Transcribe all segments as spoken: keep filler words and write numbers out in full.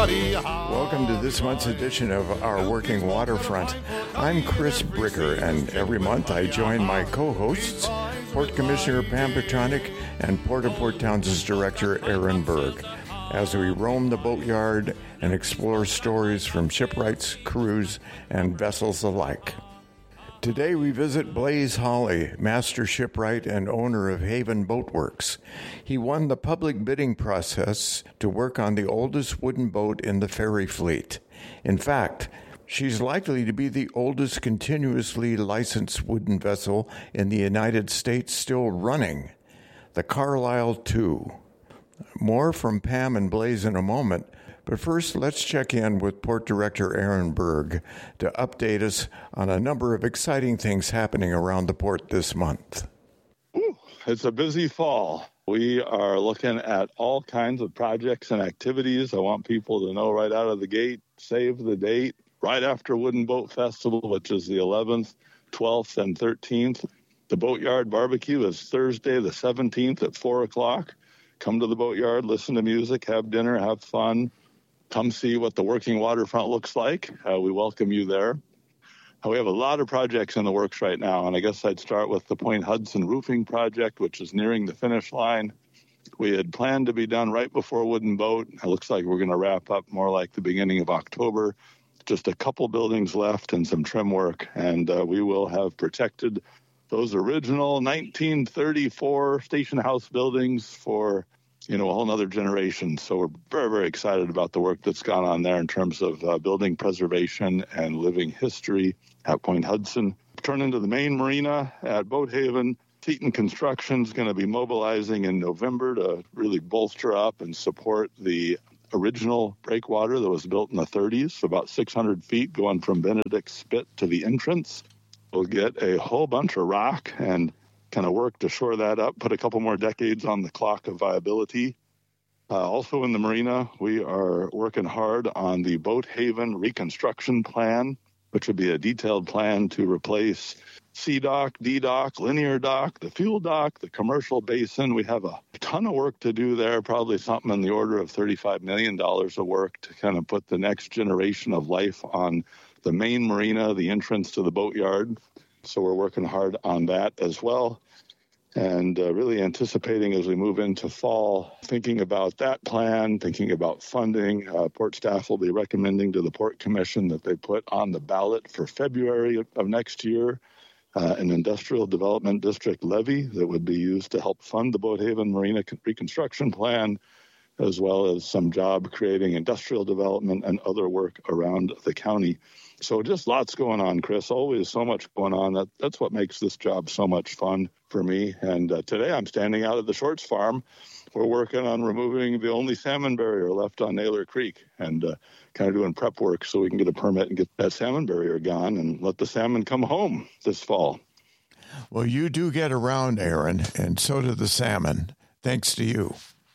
Welcome to this month's edition of Our Working Waterfront. I'm Chris Bricker, and every month I join my co-hosts, Port Commissioner Pam Petronic and Port of Port Townsend's Director Aaron Berg, as we roam the boatyard and explore stories from shipwrights, crews, and vessels alike. Today we visit Blaze Hawley, master shipwright and owner of Haven Boatworks. He won the public bidding process to work on the oldest wooden boat in the ferry fleet. In fact, she's likely to be the oldest continuously licensed wooden vessel in the United States still running, the Carlisle two. More from Pam and Blaze in a moment, but first let's check in with Port Director Aaron Berg to update us on a number of exciting things happening around the port this month. Ooh, it's a busy fall. We are looking at all kinds of projects and activities. I want people to know right out of the gate, save the date, right after Wooden Boat Festival, which is the eleventh, twelfth, and thirteenth. The Boatyard Barbecue is Thursday the seventeenth at four o'clock. Come to the Boatyard, listen to music, have dinner, have fun. Come see what the working waterfront looks like. Uh, we welcome you there. Uh, we have a lot of projects in the works right now, and I guess I'd start with the Point Hudson roofing project, which is nearing the finish line. We had planned to be done right before Wooden Boat. It looks like we're going to wrap up more like the beginning of October. Just a couple buildings left and some trim work, and uh, we will have protected those original nineteen thirty-four station house buildings for you know, a whole nother generation. So we're very, very excited about the work that's gone on there in terms of uh, building preservation and living history at Point Hudson. Turn into the main marina at Boathaven. Teton Construction is going to be mobilizing in November to really bolster up and support the original breakwater that was built in the thirties, so about six hundred feet going from Benedict Spit to the entrance. We'll get a whole bunch of rock and kind of work to shore that up, put a couple more decades on the clock of viability. Uh, also in the marina, we are working hard on the Boathaven reconstruction plan, which would be a detailed plan to replace C-dock, D-dock, linear dock, the fuel dock, the commercial basin. We have a ton of work to do there, probably something in the order of thirty-five million dollars of work to kind of put the next generation of life on the main marina, the entrance to the boatyard. So we're working hard on that as well. And uh, really anticipating as we move into fall, thinking about that plan, thinking about funding. Uh, Port staff will be recommending to the Port Commission that they put on the ballot for February of, of next year uh, an industrial development district levy that would be used to help fund the Boathaven Marina reconstruction plan, as well as some job creating industrial development and other work around the county. So just lots going on, Chris. Always so much going on. That That's what makes this job so much fun for me. And uh, today I'm standing out at the Shorts Farm. We're working on removing the only salmon barrier left on Naylor Creek and uh, kind of doing prep work so we can get a permit and get that salmon barrier gone and let the salmon come home this fall. Well, you do get around, Aaron, and so do the salmon, thanks to you.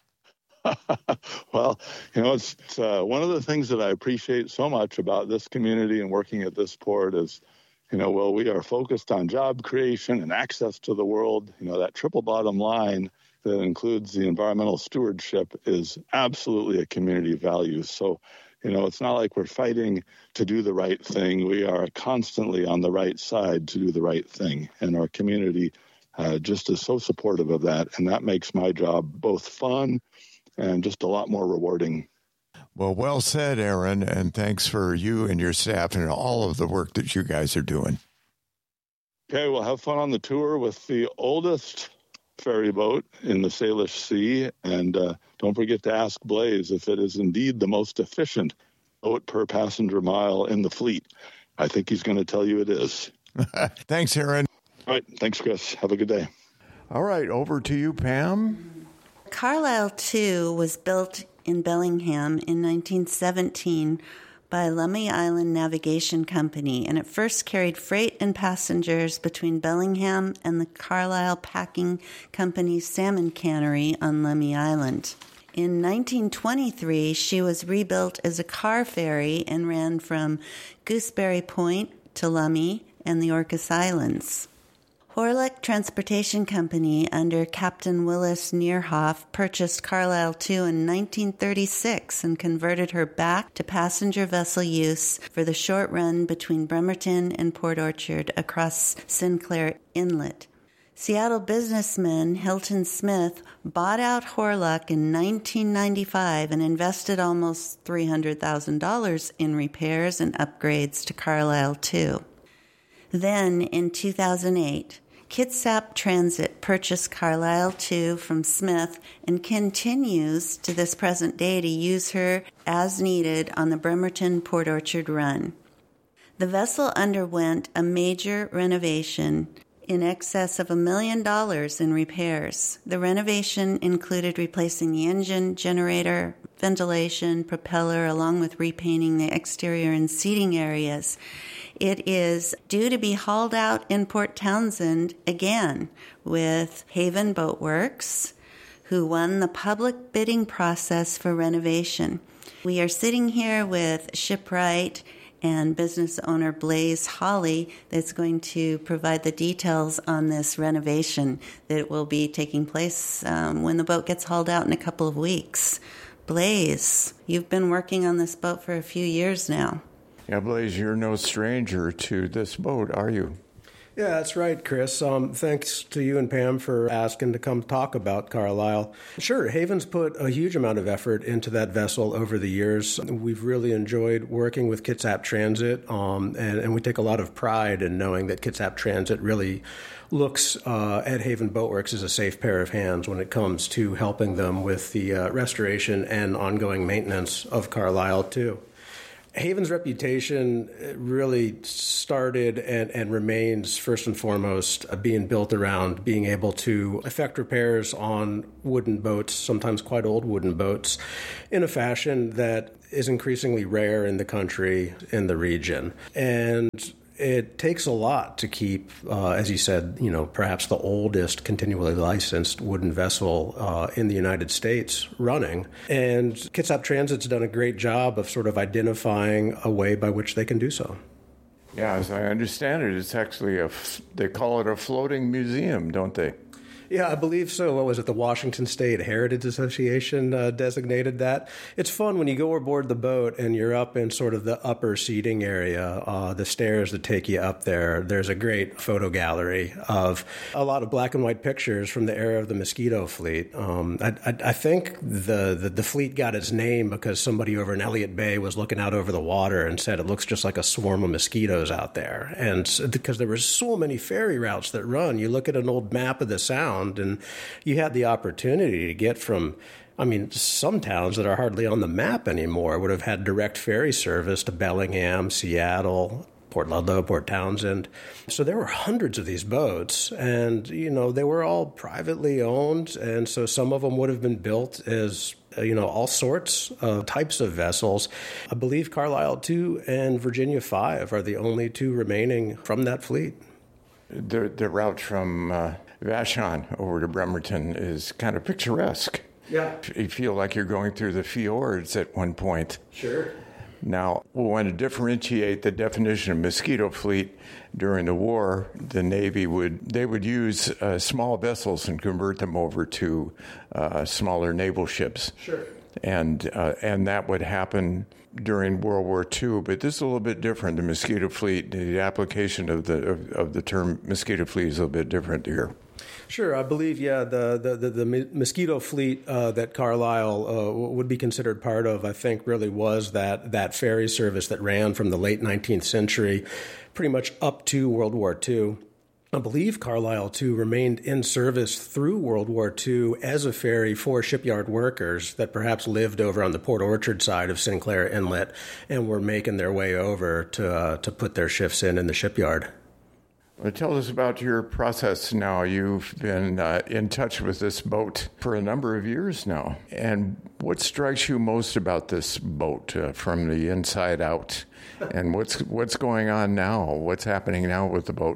Well, you know, it's, it's uh, one of the things that I appreciate so much about this community and working at this port is, you know, well, we are focused on job creation and access to the world. You know, that triple bottom line that includes the environmental stewardship is absolutely a community value. So, you know, it's not like we're fighting to do the right thing. We are constantly on the right side to do the right thing. And our community uh, just is so supportive of that. And that makes my job both fun and just a lot more rewarding. Well, well said, Aaron, and thanks for you and your staff and all of the work that you guys are doing. Okay, we'll have fun on the tour with the oldest ferry boat in the Salish Sea, and uh, don't forget to ask Blaze if it is indeed the most efficient boat per passenger mile in the fleet. I think he's going to tell you it is. Thanks, Aaron. All right, thanks, Chris. Have a good day. All right, over to you, Pam. Carlisle two was built in Bellingham in nineteen seventeen by Lummi Island Navigation Company, and it first carried freight and passengers between Bellingham and the Carlisle Packing Company's salmon cannery on Lummi Island. In nineteen twenty-three, she was rebuilt as a car ferry and ran from Gooseberry Point to Lummi and the Orcas Islands. Horlick Transportation Company under Captain Willis Neerhoff purchased Carlisle two in nineteen thirty-six and converted her back to passenger vessel use for the short run between Bremerton and Port Orchard across Sinclair Inlet. Seattle businessman Hilton Smith bought out Horlock in nineteen ninety-five and invested almost three hundred thousand dollars in repairs and upgrades to Carlisle two. Then, in two thousand eight, Kitsap Transit purchased Carlisle two from Smith and continues to this present day to use her as needed on the Bremerton-Port Orchard run. The vessel underwent a major renovation in excess of a million dollars in repairs. The renovation included replacing the engine, generator, ventilation, propeller, along with repainting the exterior and seating areas. It is due to be hauled out in Port Townsend again with Haven Boat Works, who won the public bidding process for renovation. We are sitting here with Shipwright and business owner Blaze Holly that's going to provide the details on this renovation that will be taking place um, when the boat gets hauled out in a couple of weeks. Blaze, you've been working on this boat for a few years now. Yeah, Blaze, you're no stranger to this boat, are you? Yeah, that's right, Chris. Um, thanks to you and Pam for asking to come talk about Carlisle. Sure, Haven's put a huge amount of effort into that vessel over the years. We've really enjoyed working with Kitsap Transit, um, and, and we take a lot of pride in knowing that Kitsap Transit really looks uh, at Haven Boat Works as a safe pair of hands when it comes to helping them with the uh, restoration and ongoing maintenance of Carlisle, too. Haven's reputation really started and, and remains, first and foremost, uh, being built around being able to effect repairs on wooden boats, sometimes quite old wooden boats, in a fashion that is increasingly rare in the country, in the region. And it takes a lot to keep, uh, as you said, you know, perhaps the oldest continually licensed wooden vessel uh, in the United States running. And Kitsap Transit's done a great job of sort of identifying a way by which they can do so. Yeah, as I understand it, it's actually a, they call it a floating museum, don't they? Yeah, I believe so. What was it? The Washington State Heritage Association uh, designated that. It's fun when you go aboard the boat and you're up in sort of the upper seating area, uh, the stairs that take you up there. There's a great photo gallery of a lot of black and white pictures from the era of the Mosquito Fleet. Um, I, I, I think the, the, the fleet got its name because somebody over in Elliott Bay was looking out over the water and said it looks just like a swarm of mosquitoes out there. And because there were so many ferry routes that run, you look at an old map of the Sound, and you had the opportunity to get from, I mean, some towns that are hardly on the map anymore would have had direct ferry service to Bellingham, Seattle, Port Ludlow, Port Townsend. So there were hundreds of these boats, and, you know, they were all privately owned, and so some of them would have been built as, you know, all sorts of types of vessels. I believe Carlisle two and Virginia five are the only two remaining from that fleet. The, the route from uh, Vashon over to Bremerton is kind of picturesque. Yeah. You feel like you're going through the fjords at one point. Sure. Now, we want to differentiate the definition of mosquito fleet. During the war, the Navy would they would use uh, small vessels and convert them over to uh, smaller naval ships. Sure. And uh, and that would happen during World War Two, but this is a little bit different. The mosquito fleet, the application of the of, of the term mosquito fleet is a little bit different here. Sure, I believe, yeah, the the, the, the mosquito fleet uh, that Carlisle uh, would be considered part of, I think, really was that, that ferry service that ran from the late nineteenth century pretty much up to World War Two. I believe Carlisle, too, remained in service through World War Two as a ferry for shipyard workers that perhaps lived over on the Port Orchard side of Sinclair Inlet and were making their way over to uh, to put their shifts in in the shipyard. Well, tell us about your process now. You've been uh, in touch with this boat for a number of years now. And what strikes you most about this boat uh, from the inside out? And what's what's going on now? What's happening now with the boat?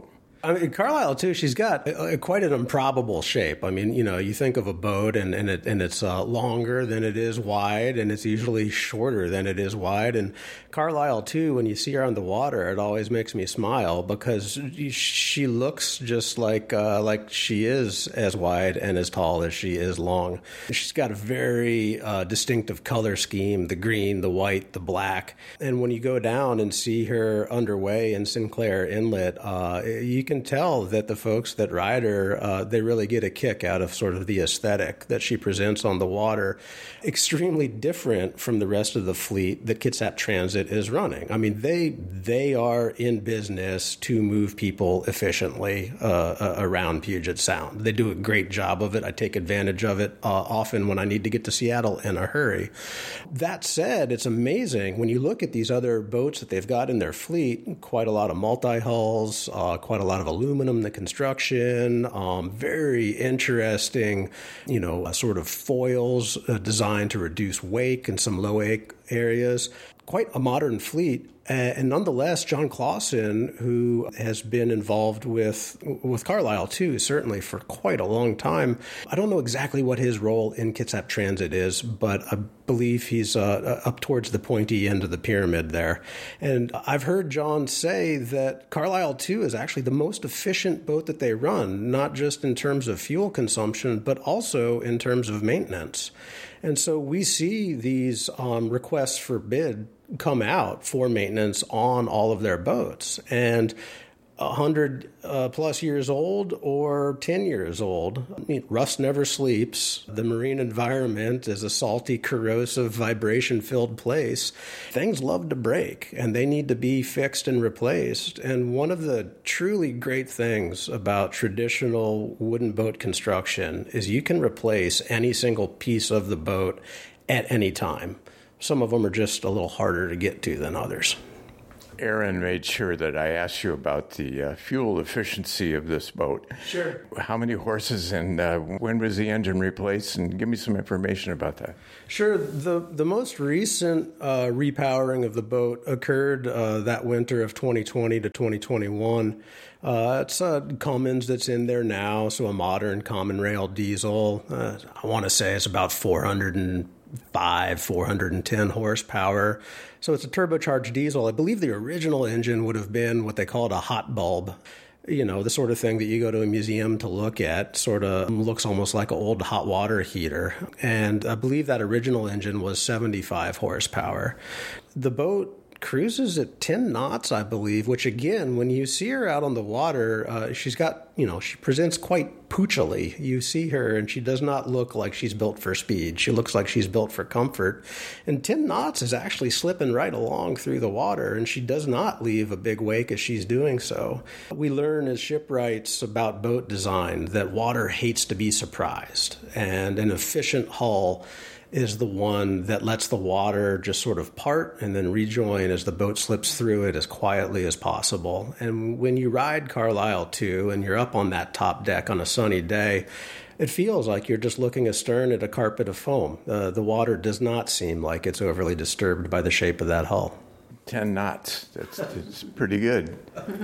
I mean, Carlisle, too, she's got a, a, quite an improbable shape. I mean, you know, you think of a boat and, and, it, and it's uh, longer than it is wide, and it's usually shorter than it is wide. And Carlisle, too, when you see her on the water, it always makes me smile because she looks just like uh, like she is as wide and as tall as she is long. She's got a very uh, distinctive color scheme, the green, the white, the black. And when you go down and see her underway in Sinclair Inlet, uh, you can tell that the folks that ride her, uh, they really get a kick out of sort of the aesthetic that she presents on the water. Extremely different from the rest of the fleet that Kitsap Transit is running. I mean, they they are in business to move people efficiently uh, around Puget Sound. They do a great job of it. I take advantage of it uh, often when I need to get to Seattle in a hurry. That said, it's amazing when you look at these other boats that they've got in their fleet, quite a lot of multi-hulls, uh, quite a lot of aluminum, the construction, um, very interesting, you know, uh, sort of foils uh, designed to reduce wake in some low wake areas. Quite a modern fleet. Uh, and nonetheless, John Clausen, who has been involved with with Carlisle, too, certainly for quite a long time. I don't know exactly what his role in Kitsap Transit is, but I believe he's uh, up towards the pointy end of the pyramid there. And I've heard John say that Carlisle, too, is actually the most efficient boat that they run, not just in terms of fuel consumption, but also in terms of maintenance. And so we see these um, requests for bid come out for maintenance on all of their boats. And one hundred uh, plus years old or ten years old, I mean, rust never sleeps. The marine environment is a salty, corrosive, vibration-filled place. Things love to break, and they need to be fixed and replaced. And one of the truly great things about traditional wooden boat construction is you can replace any single piece of the boat at any time. Some of them are just a little harder to get to than others. Aaron made sure that I asked you about the uh, fuel efficiency of this boat. Sure. How many horses and uh, when was the engine replaced? And give me some information about that. Sure. The the most recent uh, repowering of the boat occurred uh, that winter of twenty twenty to twenty twenty-one. Uh, it's a Cummins that's in there now, so a modern common rail diesel. Uh, I want to say it's about four hundred five, four hundred ten horsepower. So it's a turbocharged diesel. I believe the original engine would have been what they called a hot bulb. You know, the sort of thing that you go to a museum to look at, sort of looks almost like an old hot water heater. And I believe that original engine was seventy-five horsepower. The boat cruises at ten knots, I believe, which again, when you see her out on the water, uh, she's got, you know, she presents quite poochily. You see her and she does not look like she's built for speed. She looks like she's built for comfort. And ten knots is actually slipping right along through the water, and she does not leave a big wake as she's doing so. We learn as shipwrights about boat design that water hates to be surprised, and an efficient hull is the one that lets the water just sort of part and then rejoin as the boat slips through it as quietly as possible. And when you ride Carlisle too, and you're up on that top deck on a sunny day, it feels like you're just looking astern at a carpet of foam. Uh, the water does not seem like it's overly disturbed by the shape of that hull. Ten knots. That's, that's pretty good.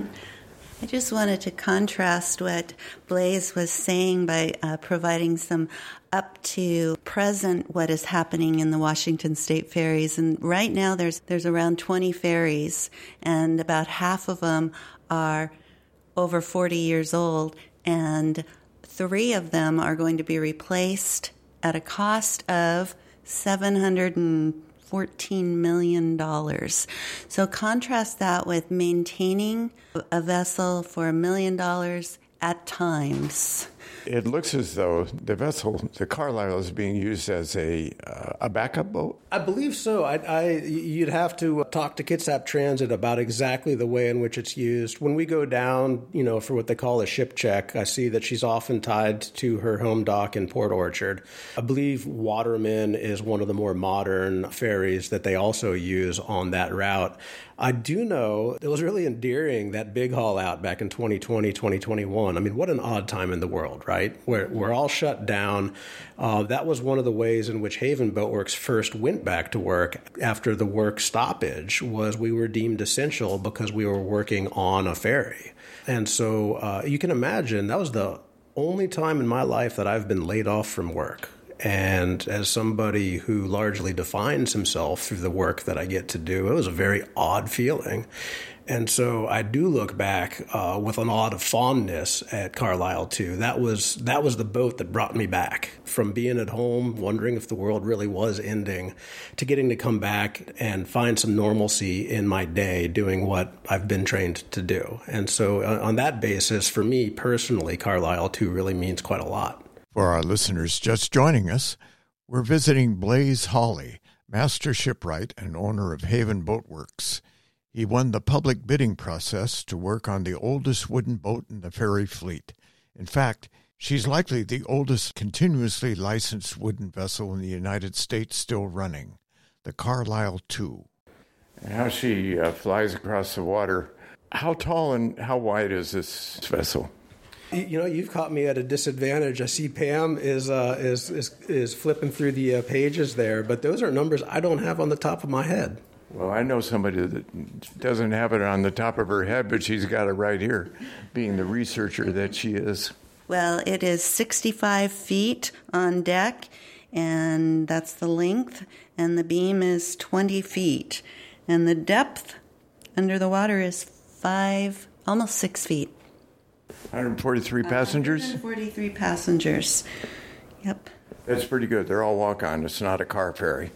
I just wanted to contrast what Blaze was saying by uh, providing some up to present what is happening in the Washington State ferries. And right now there's there's around twenty ferries, and about half of them are over forty years old, and three of them are going to be replaced at a cost of seven hundred fourteen million dollars. So contrast that with maintaining a vessel for a million dollars at times. It looks as though the vessel, the Carlisle, is being used as a uh, a backup boat. I believe so. I, I, you'd have to talk to Kitsap Transit about exactly the way in which it's used. When we go down, you know, for what they call a ship check, I see that she's often tied to her home dock in Port Orchard. I believe Waterman is one of the more modern ferries that they also use on that route. I do know it was really endearing, that big haul out back in twenty twenty, twenty twenty-one. I mean, what an odd time in the world. world, right? We're, we're all shut down. Uh, that was one of the ways in which Haven Boat Works first went back to work after the work stoppage, was we were deemed essential because we were working on a ferry. And so uh, you can imagine that was the only time in my life that I've been laid off from work. And as somebody who largely defines himself through the work that I get to do, it was a very odd feeling. And so I do look back uh, with an odd of fondness at Carlisle two. That was that was the boat that brought me back from being at home, wondering if the world really was ending, to getting to come back and find some normalcy in my day doing what I've been trained to do. And so uh, on that basis, for me personally, Carlisle two really means quite a lot. For our listeners just joining us, we're visiting Blaze Hawley, master shipwright and owner of Haven Boat Works. He won the public bidding process to work on the oldest wooden boat in the ferry fleet. In fact, she's likely the oldest continuously licensed wooden vessel in the United States still running, the Carlisle two. And how she uh, flies across the water. How tall and how wide is this vessel? You know, you've caught me at a disadvantage. I see Pam is uh, is, is is flipping through the uh, pages there, but those are numbers I don't have on the top of my head. Well, I know somebody that doesn't have it on the top of her head, but she's got it right here, being the researcher that she is. Well, it is sixty-five feet on deck, and that's the length, and the beam is twenty feet, and the depth under the water is five, almost six feet. one hundred forty-three passengers? one hundred forty-three passengers. Yep. That's pretty good. They're all walk-on. It's not a car ferry.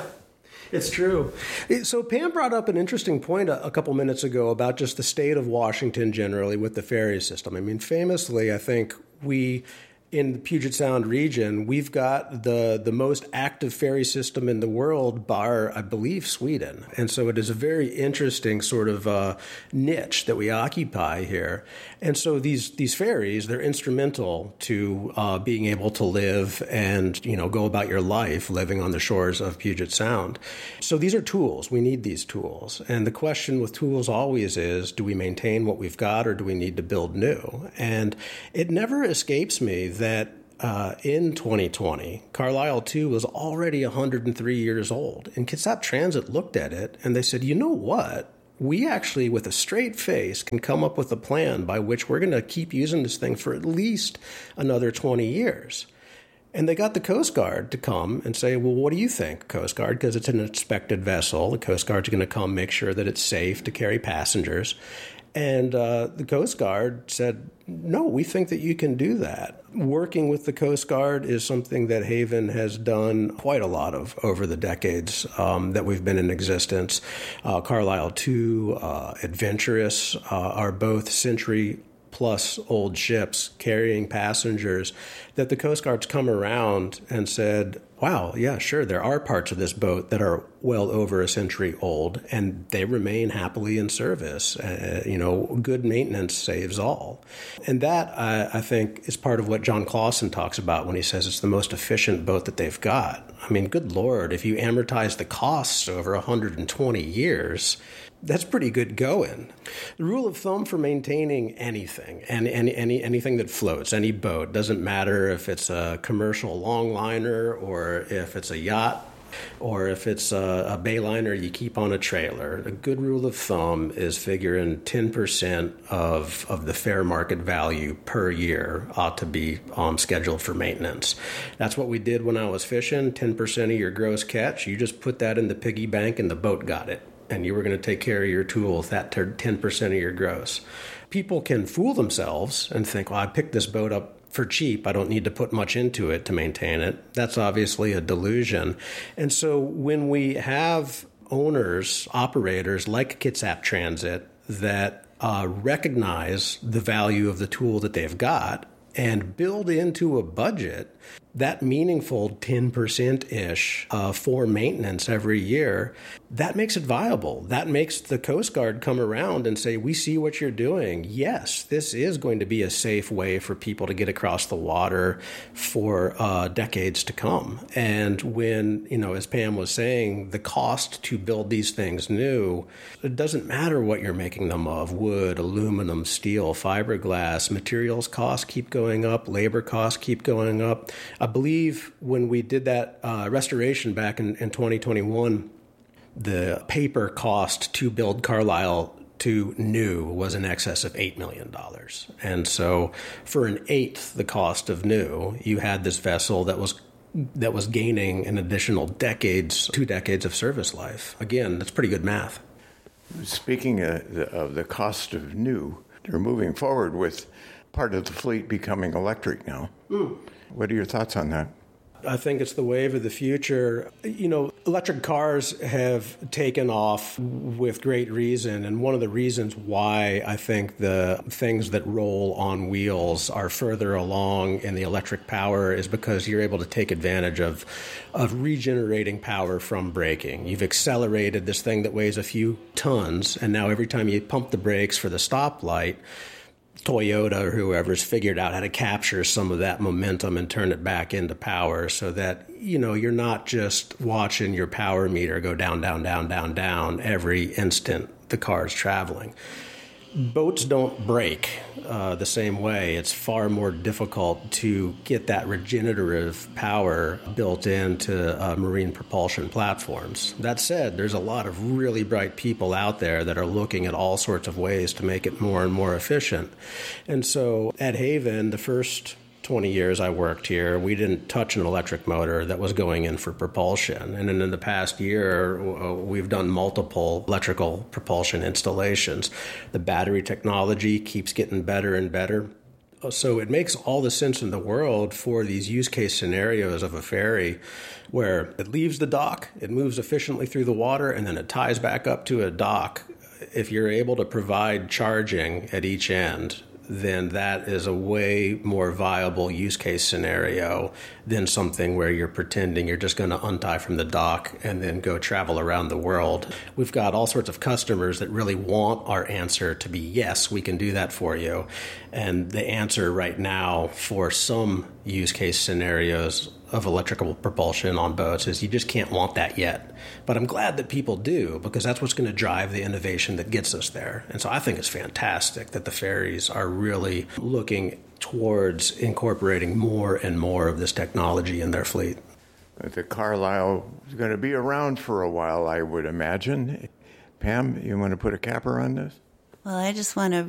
It's true. So Pam brought up an interesting point a, a couple minutes ago about just the state of Washington generally with the ferry system. I mean, famously, I think we, in the Puget Sound region, we've got the, the most active ferry system in the world, bar, I believe, Sweden. And so it is a very interesting sort of uh, niche that we occupy here. And so these these ferries, they're instrumental to uh, being able to live and, you know, go about your life living on the shores of Puget Sound. So these are tools. We need these tools. And the question with tools always is, do we maintain what we've got or do we need to build new? And it never escapes me that uh, in twenty twenty, Carlisle two was already one hundred three years old. And Kitsap Transit looked at it and they said, you know what? We actually, with a straight face, can come up with a plan by which we're going to keep using this thing for at least another twenty years. And they got the Coast Guard to come and say, well, what do you think, Coast Guard? Because it's an inspected vessel. The Coast Guard's going to come make sure that it's safe to carry passengers. And uh, the Coast Guard said, no, we think that you can do that. Working with the Coast Guard is something that Haven has done quite a lot of over the decades um, that we've been in existence. Uh, Carlisle two, uh, Adventurous uh, are both century plus old ships carrying passengers that the Coast Guard's come around and said, wow, yeah, sure, there are parts of this boat that are well over a century old, and they remain happily in service. Uh, you know, good maintenance saves all. And that, uh, I think, is part of what John Clausen talks about when he says it's the most efficient boat that they've got. I mean, good Lord, if you amortize the costs over one hundred twenty years, that's pretty good going. The rule of thumb for maintaining anything, any, any, any anything that floats, any boat, doesn't matter if it's a commercial longliner or if it's a yacht or if it's a, a bayliner you keep on a trailer. A good rule of thumb is figuring ten percent of, of the fair market value per year ought to be um, scheduled for maintenance. That's what we did when I was fishing. ten percent of your gross catch, you just put that in the piggy bank and the boat got it. And you were going to take care of your tool with that ten percent of your gross. People can fool themselves and think, well, I picked this boat up for cheap. I don't need to put much into it to maintain it. That's obviously a delusion. And so when we have owners, operators like Kitsap Transit that uh, recognize the value of the tool that they've got and build into a budget that meaningful ten percent-ish uh, for maintenance every year, that makes it viable. That makes the Coast Guard come around and say, we see what you're doing. Yes, this is going to be a safe way for people to get across the water for uh, decades to come. And when, you know, as Pam was saying, the cost to build these things new, it doesn't matter what you're making them of, wood, aluminum, steel, fiberglass, materials costs keep going up, labor costs keep going up. I believe when we did that uh, restoration back in, in twenty twenty-one, the paper cost to build Carlisle to new was in excess of eight million dollars. And so for an eighth the cost of new, you had this vessel that was that was gaining an additional decades, two decades of service life. Again, that's pretty good math. Speaking of the, of the cost of new, they're moving forward with part of the fleet becoming electric now. Mm. What are your thoughts on that? I think it's the wave of the future. You know, electric cars have taken off with great reason. And one of the reasons why I think the things that roll on wheels are further along in the electric power is because you're able to take advantage of, of regenerating power from braking. You've accelerated this thing that weighs a few tons, and now every time you pump the brakes for the stoplight, Toyota or whoever's figured out how to capture some of that momentum and turn it back into power so that, you know, you're not just watching your power meter go down, down, down, down, down every instant the car's traveling. Boats don't brake uh, the same way. It's far more difficult to get that regenerative power built into uh, marine propulsion platforms. That said, there's a lot of really bright people out there that are looking at all sorts of ways to make it more and more efficient. And so at Haven, the first twenty years I worked here, we didn't touch an electric motor that was going in for propulsion. And then in the past year, uh, we've done multiple electrical propulsion installations. The battery technology keeps getting better and better. So it makes all the sense in the world for these use case scenarios of a ferry where it leaves the dock, it moves efficiently through the water, and then it ties back up to a dock. If you're able to provide charging at each end, then that is a way more viable use case scenario than something where you're pretending you're just going to untie from the dock and then go travel around the world. We've got all sorts of customers that really want our answer to be, yes, we can do that for you. And the answer right now for some use case scenarios of electrical propulsion on boats is you just can't want that yet. But I'm glad that people do, because that's what's going to drive the innovation that gets us there. And so I think it's fantastic that the ferries are really looking towards incorporating more and more of this technology in their fleet. The Carlisle is going to be around for a while, I would imagine. Pam, you want to put a capper on this? Well, I just want to